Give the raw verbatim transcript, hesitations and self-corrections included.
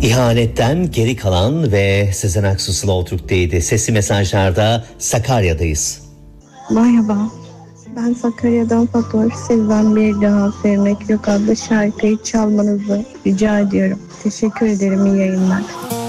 İhanetten geri kalan ve Sezen Aksu Slow Türk'teydi. Sesli mesajlarda Sakarya'dayız. Merhaba. Ben Sakarya'dan Fatoş. Sizden bir daha Sevmek Yok adlı şarkıyı çalmanızı rica ediyorum. Teşekkür ederim. İyi yayınlar.